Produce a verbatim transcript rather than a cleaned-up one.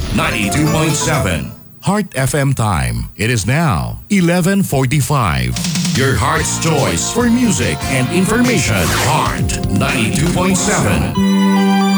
ninety-two point seven. Heart F M time. It is now eleven forty-five. Your heart's choice for music and information. Heart ninety-two point seven.